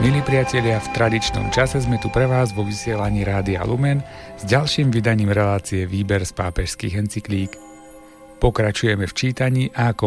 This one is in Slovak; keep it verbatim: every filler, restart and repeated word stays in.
Milí priatelia, v tradičnom čase sme tu pre vás vo vysielaní Rádia Lumen s ďalším vydaním relácie Výber z pápežských encyklík. Pokračujeme v čítaní a ako